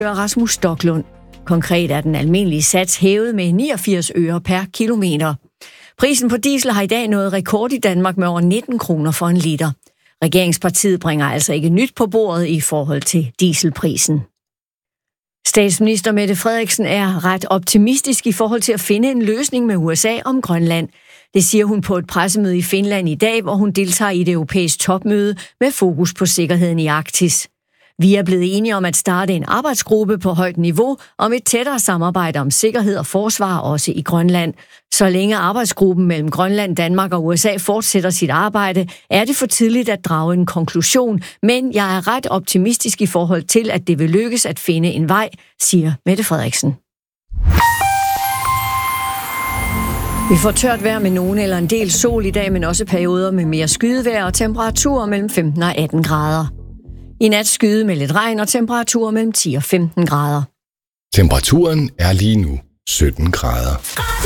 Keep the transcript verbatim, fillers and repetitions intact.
Rasmus Stoklund. Konkret er den almindelige sats hævet med niogfirs øre per kilometer. Prisen på diesel har i dag nået rekord i Danmark med over nitten kroner for en liter. Regeringspartiet bringer altså ikke nyt på bordet i forhold til dieselprisen. Statsminister Mette Frederiksen er ret optimistisk i forhold til at finde en løsning med U S A om Grønland. Det siger hun på et pressemøde i Finland i dag, hvor hun deltager i et europæisk topmøde med fokus på sikkerheden i Arktis. Vi er blevet enige om at starte en arbejdsgruppe på højt niveau om et tættere samarbejde om sikkerhed og forsvar også i Grønland. Så længe arbejdsgruppen mellem Grønland, Danmark og U S A fortsætter sit arbejde, er det for tidligt at drage en konklusion, men jeg er ret optimistisk i forhold til, at det vil lykkes at finde en vej, siger Mette Frederiksen. Vi får tørt vejr med nogen eller en del sol i dag, men også perioder med mere skydevejr og temperaturer mellem femten og atten grader. I nat skyde med lidt regn og temperaturer mellem ti og femten grader. Temperaturen er lige nu sytten grader.